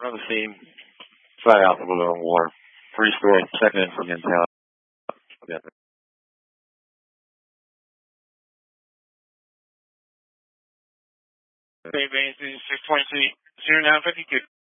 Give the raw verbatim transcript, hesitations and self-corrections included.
We're on the scene. Flat out in the middle of water. Three story, second in from the town. Yeah. Bay Base six twenty-two, zero nine fifty-two.